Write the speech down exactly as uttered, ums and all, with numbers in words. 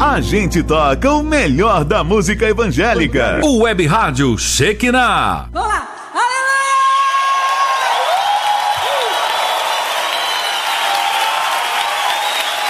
A gente toca o melhor da música evangélica. O Web Rádio Shekinah. Vamos lá.